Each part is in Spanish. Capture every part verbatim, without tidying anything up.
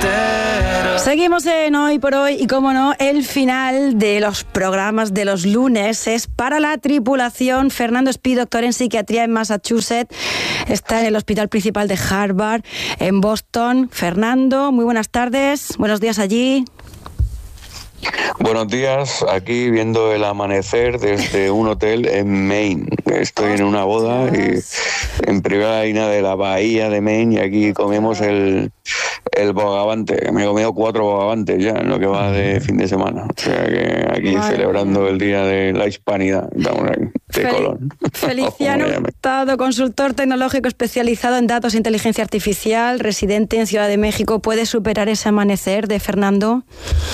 entero. Seguimos en Hoy por Hoy y, como no, el final de los programas de los lunes es para la tripulación. Fernando Espí, doctor en psiquiatría en Massachusetts, está en el Hospital Principal de Harvard en Boston. Fernando, muy buenas tardes, buenos días allí. Buenos días, aquí viendo el amanecer desde un hotel en Maine. Estoy en una boda y en primera línea de la bahía de Maine y aquí comemos el, el bogavante. Me he comido cuatro bogavantes ya en lo que va de fin de semana. O sea que aquí Madre celebrando el Día de la Hispanidad de Fel- Colón. Feliciano Hurtado, consultor tecnológico especializado en datos e inteligencia artificial, residente en Ciudad de México. ¿Puede superar ese amanecer de Fernando?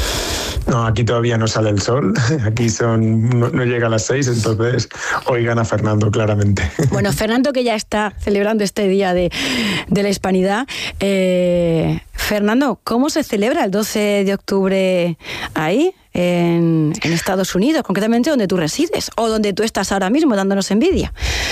No, aquí todavía no sale el sol, aquí son no, no llega a las seis, entonces hoy gana Fernando, claramente. Bueno, Fernando, que ya está celebrando este Día de, de la Hispanidad. Eh, Fernando, ¿cómo se celebra el doce de octubre ahí, en, en Estados Unidos, concretamente donde tú resides, o donde tú estás ahora mismo dándonos envidia?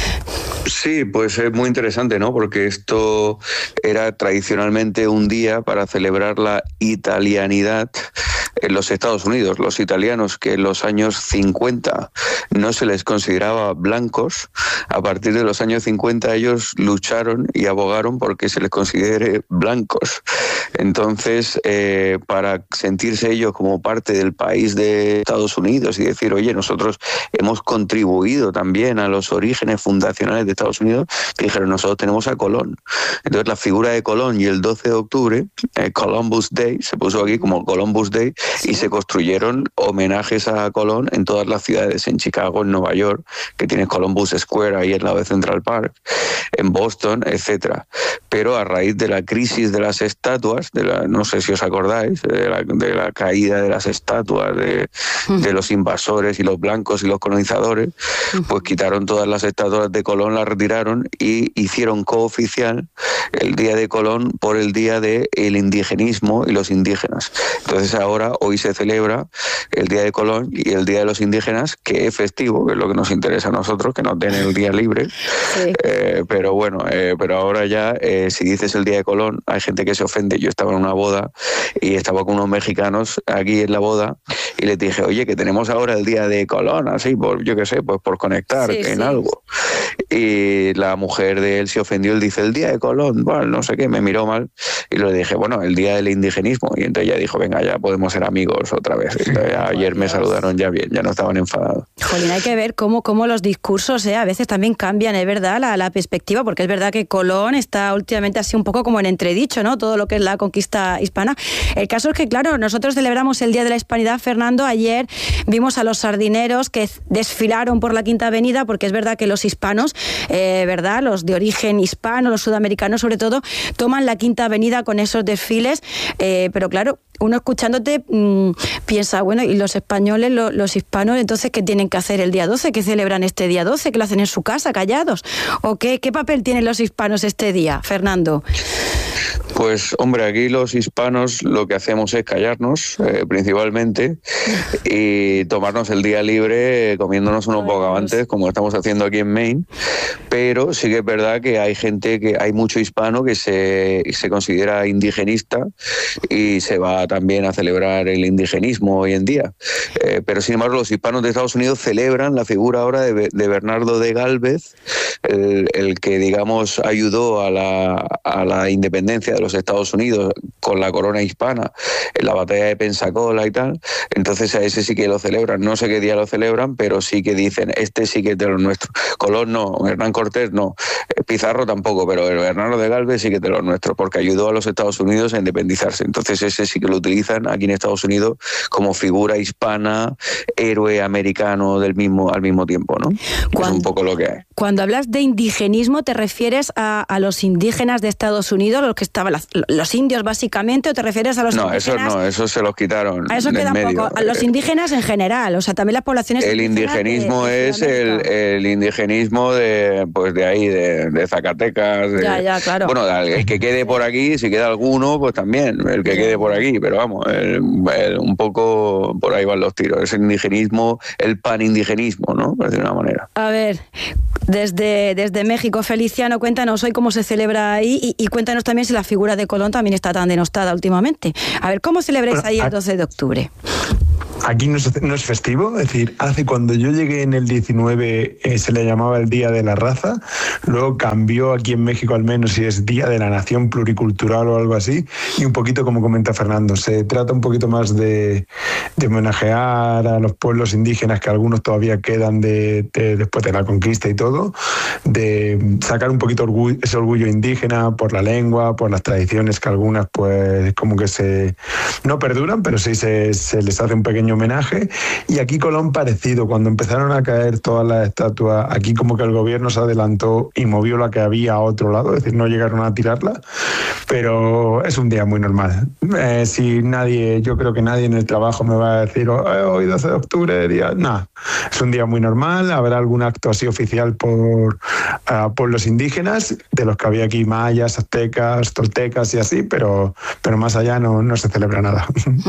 Sí, pues es muy interesante, ¿no? Porque esto era tradicionalmente un día para celebrar la italianidad en los Estados Unidos. Los italianos, que en los años cincuenta no se les consideraba blancos, a partir de los años cincuenta ellos lucharon y abogaron porque se les considere blancos. Entonces, eh, para sentirse ellos como parte del país de Estados Unidos y decir, oye, nosotros hemos contribuido también a los orígenes fundacionales de Estados Unidos, dijeron, nosotros tenemos a Colón. Entonces la figura de Colón y el doce de octubre, eh, Columbus Day, se puso aquí como Columbus Day, y se construyeron homenajes a Colón en todas las ciudades, en Chicago, en Nueva York, que tienes Columbus Square ahí al lado de Central Park, en Boston, etcétera. Pero a raíz de la crisis de las estatuas, de la, no sé si os acordáis, de la, de la caída de las estatuas, de, de los invasores y los blancos y los colonizadores, pues quitaron todas las estatuas de Colón, las retiraron y hicieron cooficial el Día de Colón por el Día del indigenismo y los indígenas. Entonces ahora, hoy se celebra el Día de Colón y el Día de los Indígenas, que es festivo, que es lo que nos interesa a nosotros, que nos den el día libre. Sí. Eh, pero bueno, eh, pero ahora ya, eh, si dices el Día de Colón, hay gente que se ofende. Yo estaba en una boda y estaba con unos mexicanos aquí en la boda y les dije, oye, que tenemos ahora el Día de Colón, así, por, yo qué sé, pues por conectar sí, en sí. algo. Y la mujer de él se ofendió, él dice, el Día de Colón, bueno, no sé qué, me miró mal y le dije, bueno, el Día del Indigenismo. Y entonces ya dijo, venga, ya podemos ser amigos otra vez. Ya, ayer me saludaron ya bien, ya no estaban enfadados. Jolín, hay que ver cómo, cómo los discursos eh, a veces también cambian, es verdad, la, la perspectiva, porque es verdad que Colón está últimamente así un poco como en entredicho, ¿no? Todo lo que es la conquista hispana. El caso es que, claro, nosotros celebramos el Día de la Hispanidad, Fernando. Ayer vimos a los sardineros que desfilaron por la Quinta Avenida, porque es verdad que los hispanos, eh, ¿verdad? Los de origen hispano, los sudamericanos sobre todo, toman la Quinta Avenida con esos desfiles, eh, pero claro, uno escuchándote mmm, piensa, bueno, y los españoles, lo, los hispanos, entonces, ¿qué tienen que hacer el día doce? ¿Qué celebran este día doce? ¿Que lo hacen en su casa, callados? ¿O qué, qué papel tienen los hispanos este día, Fernando? Pues, hombre, aquí los hispanos lo que hacemos es callarnos, eh, principalmente, y tomarnos el día libre comiéndonos unos bogavantes, como estamos haciendo aquí en Maine. Pero sí que es verdad que hay gente, que hay mucho hispano que se, se considera indigenista y se va también a celebrar el indigenismo hoy en día. Eh, pero, sin embargo, los hispanos de Estados Unidos celebran la figura ahora de, de Bernardo de Gálvez, el, el que, digamos, ayudó a la, a la independencia de los Estados Unidos con la corona hispana en la batalla de Pensacola y tal. Entonces a ese sí que lo celebran. No sé qué día lo celebran, pero sí que dicen, este sí que es de los nuestros. Colón no, Hernán Cortés no, Pizarro tampoco, pero el Bernardo de Gálvez sí que es de los nuestros, porque ayudó a los Estados Unidos a independizarse. Entonces ese sí que lo utilizan aquí en Estados Unidos como figura hispana, héroe americano del mismo, al mismo tiempo, ¿no? Cuando, es un poco lo que hay. Cuando hablas de indigenismo, ¿te refieres a, a los indígenas de Estados Unidos, los que estaban las, los indios básicamente, o te refieres a los no, indígenas? No, esos no, esos se los quitaron. A eso queda un poco. A los indígenas en general, o sea, también las poblaciones. El indigenismo de, de es el, el indigenismo de, pues de ahí, de, de Zacatecas. De, ya, ya, claro. Bueno, el que quede por aquí, si queda alguno, pues también, el que quede por aquí, pero vamos, el, el, un poco por ahí van los tiros. Es el indigenismo, el panindigenismo, ¿no? De una manera. A ver, desde, desde México, Feliciano, cuéntanos hoy cómo se celebra ahí y, y cuéntanos también si la la figura de Colón también está tan denostada últimamente. A ver, ¿cómo celebráis bueno, ahí el doce de octubre? Aquí no es, no es festivo, es decir, hace cuando yo llegué en el diecinueve eh, se le llamaba el Día de la Raza, luego cambió aquí en México al menos y es Día de la Nación Pluricultural o algo así, y un poquito como comenta Fernando, se trata un poquito más de, de homenajear a los pueblos indígenas que algunos todavía quedan de, de, después de la conquista y todo, de sacar un poquito orgullo, ese orgullo indígena por la lengua, por las tradiciones que algunas pues como que se no perduran, pero sí se, se les hace un pequeño homenaje. Y aquí Colón parecido, cuando empezaron a caer todas las estatuas, aquí como que el gobierno se adelantó y movió la que había a otro lado, es decir, no llegaron a tirarla, pero es un día muy normal. Eh, si nadie, yo creo que nadie en el trabajo me va a decir oh, hoy doce de octubre, día, nada, es un día muy normal, habrá algún acto así oficial por uh, pueblos indígenas, de los que había aquí mayas, aztecas, toltecas y así, pero, pero más allá no, no se celebra nada.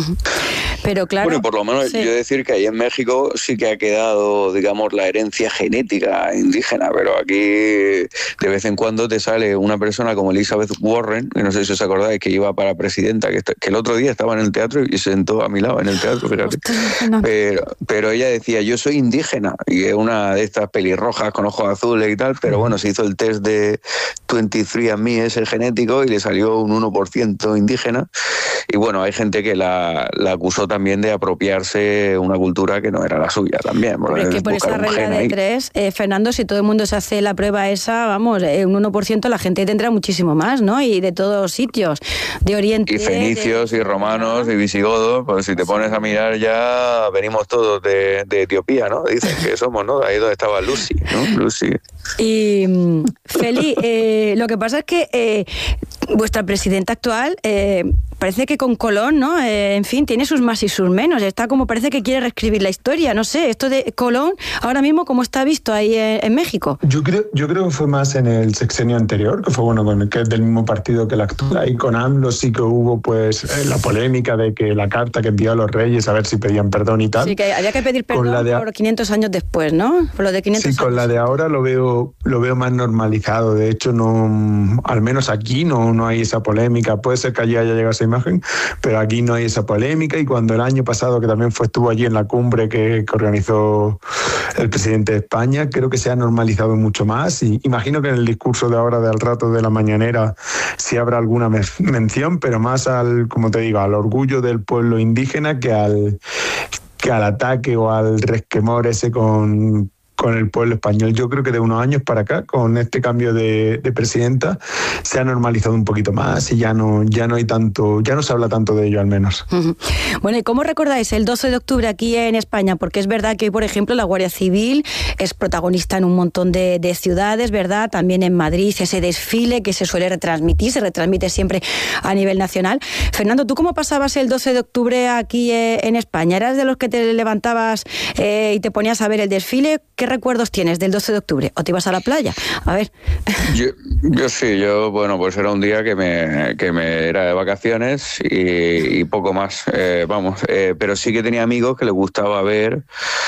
Pero claro... Bueno, por lo menos sí. Yo decir que ahí en México sí que ha quedado, digamos, la herencia genética indígena, pero aquí de vez en cuando te sale una persona como Elizabeth Warren, que no sé si os acordáis, que iba para presidenta, que, que el otro día estaba en el teatro y se sentó a mi lado en el teatro, fíjate. No. Pero, pero ella decía, yo soy indígena, y es una de estas pelirrojas con ojos azules y tal, pero bueno, se hizo el test de veintitrés and me, ese genético, y le salió un uno por ciento indígena, y bueno, hay gente que la, la acusó también de apropiarse una cultura que no era la suya también. Pero es que por esa regla de tres, eh, Fernando, si todo el mundo se hace la prueba esa, vamos, eh, un uno por ciento la gente tendrá muchísimo más, ¿no? Y de todos sitios, de Oriente... Y fenicios, de... y romanos, y visigodos, pues si te pones a mirar ya, venimos todos de, de Etiopía, ¿no? Dicen que somos, ¿no? Ahí donde estaba Lucy, ¿no? Lucy. Y, Feli, eh, lo que pasa es que eh, vuestra presidenta actual... Eh, parece que con Colón, ¿no? Eh, en fin, tiene sus más y sus menos. Está como parece que quiere reescribir la historia. No sé, esto de Colón, ahora mismo, ¿cómo está visto ahí en, en México? Yo creo, yo creo que fue más en el sexenio anterior, que fue bueno, con, que es del mismo partido que la actual. Y con AMLO sí que hubo pues la polémica de que la carta que envió a los reyes a ver si pedían perdón y tal. Sí, que había que pedir perdón de, por quinientos años después, ¿no? Por lo de quinientos sí, con años. La de ahora lo veo, lo veo más normalizado. De hecho, no, al menos aquí no, no hay esa polémica. Puede ser que allí haya llegado esa imagen, pero aquí no hay esa polémica. Y cuando el año pasado, que también fue estuvo allí en la cumbre que, que organizó el presidente de España, creo que se ha normalizado mucho más, y imagino que en el discurso de ahora del rato de la mañanera sí habrá alguna me- mención, pero más al, como te digo, al orgullo del pueblo indígena que al, que al ataque o al resquemor ese con... con el pueblo español. Yo creo que de unos años para acá, con este cambio de, de presidenta, se ha normalizado un poquito más y ya no, ya no hay tanto, ya no se habla tanto de ello al menos. Uh-huh. Bueno, ¿y cómo recordáis el doce de octubre aquí en España? Porque es verdad que hoy, por ejemplo, la Guardia Civil es protagonista en un montón de, de ciudades, ¿verdad? También en Madrid, ese desfile que se suele retransmitir, se retransmite siempre a nivel nacional. Fernando, ¿tú cómo pasabas el doce de octubre aquí eh, en España? ¿Eras de los que te levantabas eh, y te ponías a ver el desfile? ¿Qué recuerdos tienes del doce de octubre? ¿O te ibas a la playa? A ver. Yo, yo sí, yo, bueno, pues era un día que me, que me era de vacaciones y, y poco más, eh, vamos, eh, pero sí que tenía amigos que les gustaba ver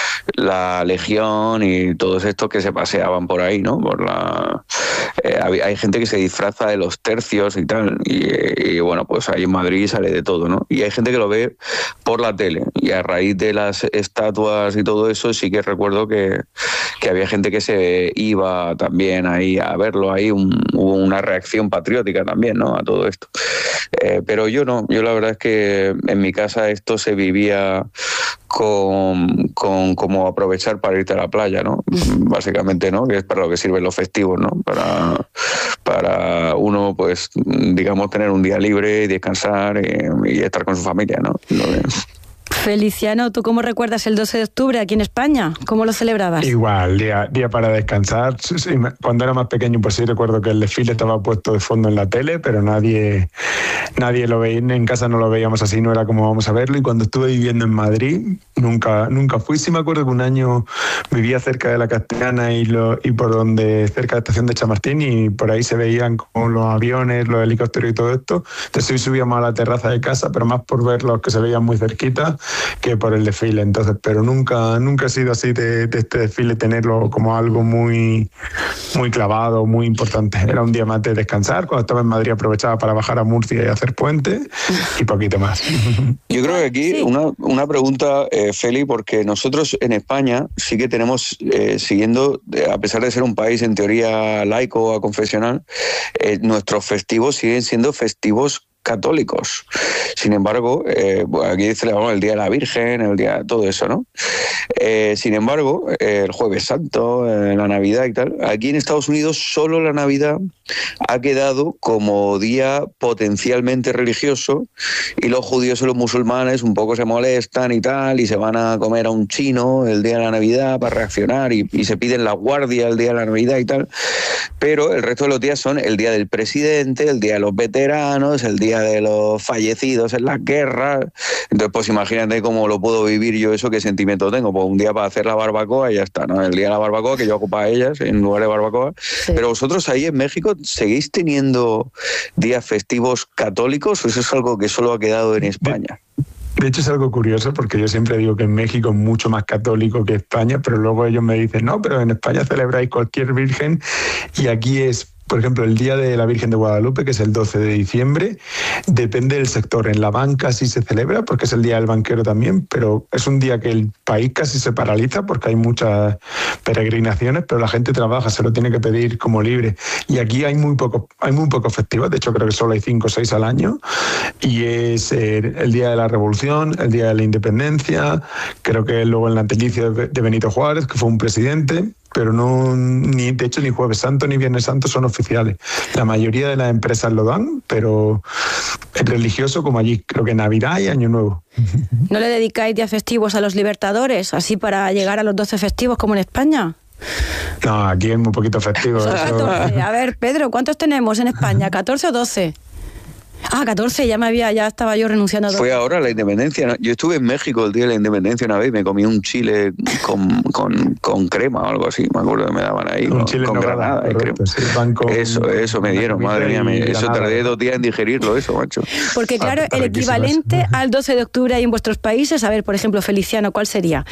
la Legión y todos estos que se paseaban por ahí, ¿no? Por la, eh, hay, hay gente que se disfraza de los tercios y tal, y, y bueno, pues ahí en Madrid sale de todo, ¿no? Y hay gente que lo ve por la tele, y a raíz de las estatuas y todo eso sí que recuerdo que que había gente que se iba también ahí a verlo, ahí un, hubo una reacción patriótica también, ¿no? A todo esto. Eh, pero yo no, yo la verdad es que en mi casa esto se vivía con, con como aprovechar para irte a la playa, ¿no? Básicamente, ¿no? Que es para lo que sirven los festivos, ¿no? Para, para uno, pues, digamos, tener un día libre y descansar y, y estar con su familia, ¿no? Lo que... Feliciano, ¿tú cómo recuerdas el doce de octubre aquí en España? ¿Cómo lo celebrabas? Igual, día, día para descansar. Cuando era más pequeño, pues sí recuerdo que el desfile estaba puesto de fondo en la tele, pero nadie, nadie lo veía, en casa no lo veíamos así, no era como vamos a verlo. Y cuando estuve viviendo en Madrid, nunca, nunca fui. Sí me acuerdo que un año vivía cerca de la Castellana y, lo, y por donde, cerca de la estación de Chamartín, y por ahí se veían como los aviones, los helicópteros y todo esto. Entonces sí subíamos a la terraza de casa, pero más por ver los que se veían muy cerquita que por el desfile. Entonces, pero nunca, nunca he sido así de, de este desfile, tenerlo como algo muy, muy clavado, muy importante. Era un día más de descansar. Cuando estaba en Madrid aprovechaba para bajar a Murcia y hacer puente y poquito más. Yo creo que aquí sí. una, una pregunta, eh, Feli, porque nosotros en España sí que tenemos, eh, siguiendo, a pesar de ser un país en teoría laico o confesional, eh, nuestros festivos siguen siendo festivos católicos. Sin embargo, eh, aquí celebramos el Día de la Virgen, el día todo eso, ¿no? Eh, sin embargo, eh, el Jueves Santo, eh, la Navidad y tal, aquí en Estados Unidos solo la Navidad ha quedado como día potencialmente religioso y los judíos y los musulmanes un poco se molestan y tal y se van a comer a un chino el día de la Navidad para reaccionar y, y se piden la guardia el día de la Navidad y tal, pero el resto de los días son el día del presidente, el día de los veteranos, el día de los fallecidos en las guerras. Entonces, pues imagínate cómo lo puedo vivir yo eso, qué sentimiento tengo. Pues un día para hacer la barbacoa y ya está, ¿no? El día de la barbacoa, que yo hago para ellas en lugar de barbacoa. Sí. Pero vosotros ahí en México, ¿seguís teniendo días festivos católicos o eso es algo que solo ha quedado en España? De hecho, es algo curioso porque yo siempre digo que en México es mucho más católico que España, pero luego ellos me dicen, no, pero en España celebráis cualquier virgen y aquí es... Por ejemplo, el Día de la Virgen de Guadalupe, que es el doce de diciembre, depende del sector. En la banca sí se celebra, porque es el Día del Banquero también, pero es un día que el país casi se paraliza porque hay muchas peregrinaciones, pero la gente trabaja, se lo tiene que pedir como libre. Y aquí hay muy pocos hay muy pocos festivos, de hecho creo que solo hay cinco o seis al año, y es el Día de la Revolución, el Día de la Independencia, creo que luego el natalicio de Benito Juárez, que fue un presidente, pero no, ni de hecho ni Jueves Santo ni Viernes Santo son oficiales. La mayoría de las empresas lo dan, pero es religioso como allí, creo que Navidad y Año Nuevo. ¿No le dedicáis días festivos a los libertadores, así para llegar a los doce festivos como en España? No, aquí es muy poquito festivo. Eso. catorce. A ver, Pedro, ¿cuántos tenemos en España? ¿catorce o doce? Ah, catorce, ya me había, ya estaba yo renunciando a doce. Fue ahora la independencia, ¿no? Yo estuve en México el día de la independencia una vez y me comí un chile con, con, con crema o algo así, me acuerdo que me daban ahí, un con, chile con no granada y crema. Sí, con, eso, eso me dieron, madre mía, me, eso tardé dos días en digerirlo, eso, macho. Porque claro, el equivalente al doce de octubre ahí en vuestros países, a ver, por ejemplo, Feliciano, ¿cuál sería?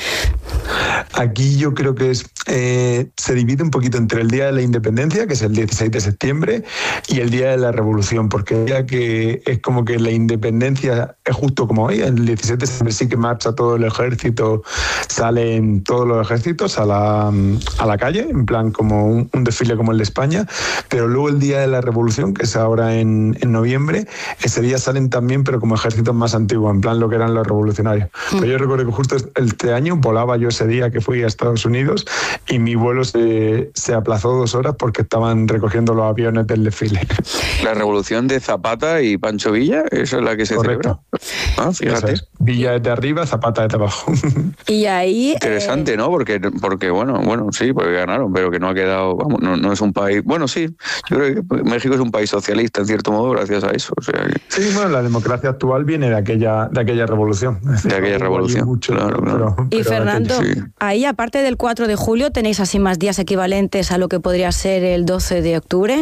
Aquí yo creo que es eh, se divide un poquito entre el Día de la Independencia, que es el dieciséis de septiembre, y el Día de la Revolución, porque el día que es como que la independencia es justo como hoy, el diecisiete de septiembre sí que marcha todo el ejército, salen todos los ejércitos a la, a la calle, en plan como un, un desfile como el de España, pero luego el Día de la Revolución, que es ahora en, en noviembre, ese día salen también, pero como ejércitos más antiguos, en plan lo que eran los revolucionarios. Mm. Pero yo recuerdo que justo este año volaba yo ese día que fui a Estados Unidos y mi vuelo se, se aplazó dos horas porque estaban recogiendo los aviones del desfile. La revolución de Zapata y Pancho Villa, esa es la que se Correcto. celebra. Ah, fíjate. Es. Villa desde arriba, Zapata desde abajo. Y ahí... Interesante, eh... ¿no? Porque, porque bueno, bueno, sí, porque ganaron, pero que no ha quedado, vamos, no, no es un país... Bueno, sí, yo creo que México es un país socialista, en cierto modo, gracias a eso. O sea, que... Sí, bueno, la democracia actual viene de aquella, de aquella revolución. De aquella revolución, mucho, claro, claro. Pero, y pero Fernando, aquello... sí. Ahí, aparte del cuatro de julio, ¿tenéis así más días equivalentes a lo que podría ser el doce de octubre?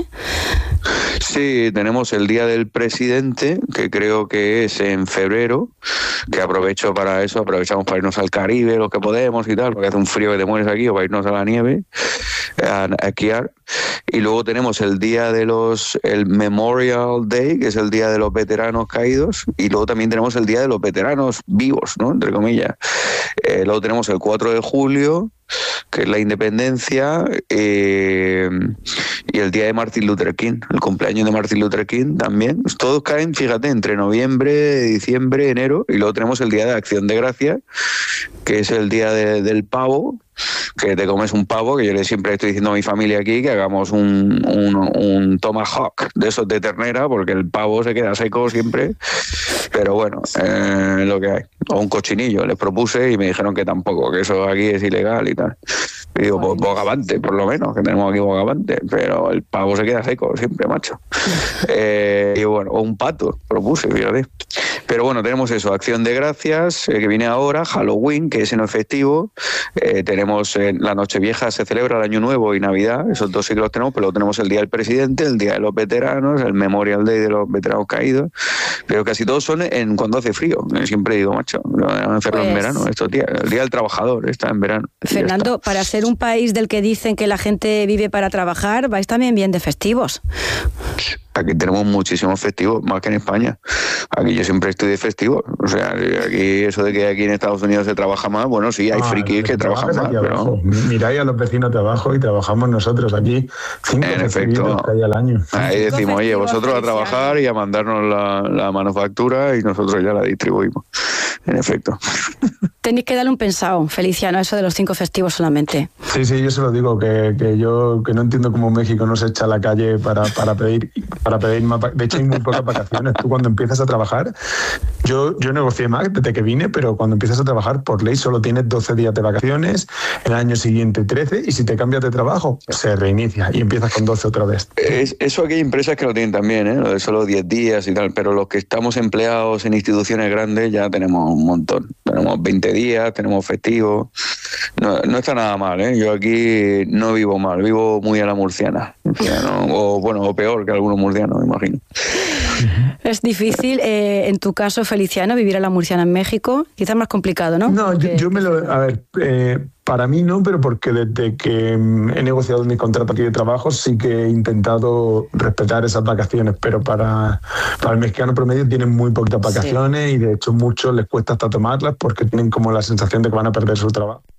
Sí, tenemos el Día del Presidente, que creo que es en febrero, que aprovecho para eso, aprovechamos para irnos al Caribe, lo que podemos y tal, porque hace un frío que te mueres aquí, o para irnos a la nieve, a, a esquiar. Y luego tenemos el día de los, el Memorial Day, que es el día de los veteranos caídos, y luego también tenemos el día de los veteranos vivos, ¿no? Entre comillas. Eh, luego tenemos el cuatro de julio, que es la independencia, eh, y el día de Martin Luther King, el cumpleaños de Martin Luther King también. Todos caen, fíjate, entre noviembre, diciembre, enero, y luego tenemos el día de Acción de Gracia, que es el día de, del pavo, que te comes un pavo, que yo le siempre estoy diciendo a mi familia aquí que hagamos un, un, un tomahawk de esos de ternera, porque el pavo se queda seco siempre, pero bueno, eh, lo que hay. O un cochinillo, les propuse y me dijeron que tampoco, que eso aquí es ilegal y tal. Y digo, pues bogavante, por lo menos, que tenemos aquí bogavante, pero el pavo se queda seco siempre, macho. Eh, y bueno, o un pato, propuse, fíjate. Pero bueno, tenemos eso, Acción de Gracias, eh, que viene ahora, Halloween, que es en efectivo, eh, tenemos eh, la Nochevieja, se celebra el Año Nuevo y Navidad, esos dos sí que los tenemos, pero luego tenemos el Día del Presidente, el Día de los Veteranos, el Memorial Day de los veteranos caídos, pero casi todos son en cuando hace frío. Siempre digo, macho, van a hacerlo pues, en verano estos días. El Día del Trabajador está en verano. Fernando, para ser un país del que dicen que la gente vive para trabajar, vais también bien de festivos. Aquí tenemos muchísimos festivos, más que en España. Aquí yo siempre estoy de festivos. O sea, aquí eso de que aquí en Estados Unidos se trabaja más, bueno, sí, hay ah, frikis que trabajan más, pero... Miráis a los vecinos de abajo y trabajamos nosotros aquí cinco en efecto, que hay al año. Ahí decimos, oye, vosotros a trabajar y a mandarnos la, la manufactura y nosotros ya la distribuimos. En efecto. Tenéis que darle un pensado, Feliciano, a eso de los cinco festivos solamente. Sí, sí, yo se lo digo, que, que yo que no entiendo cómo México no se echa a la calle para, para pedir para pedir más. De hecho, hay muy pocas vacaciones. Tú cuando empiezas a trabajar, yo, yo negocié más desde que vine, pero cuando empiezas a trabajar, por ley solo tienes doce días de vacaciones, el año siguiente trece, y si te cambias de trabajo, se reinicia y empiezas con doce otra vez. Es, eso aquí hay empresas que lo tienen también, ¿eh? Lo de solo diez días y tal, pero los que estamos empleados en instituciones grandes ya tenemos un montón. Tenemos veinte días, tenemos festivos. No, no está nada mal, ¿eh? Yo aquí no vivo mal, vivo muy a la murciana. ¿No? O bueno, o peor que algunos murcianos, me imagino. Es difícil, eh, en tu caso, Feliciano, vivir a la murciana en México. Quizás más complicado, ¿no? No, yo, yo me lo... A ver, eh, para mí no, pero porque desde que he negociado mi contrato aquí de trabajo sí que he intentado respetar esas vacaciones, pero para, para el mexicano promedio tienen muy poquitas vacaciones, sí. Y de hecho muchos les cuesta hasta tomarlas porque tienen como la sensación de que van a perder su trabajo.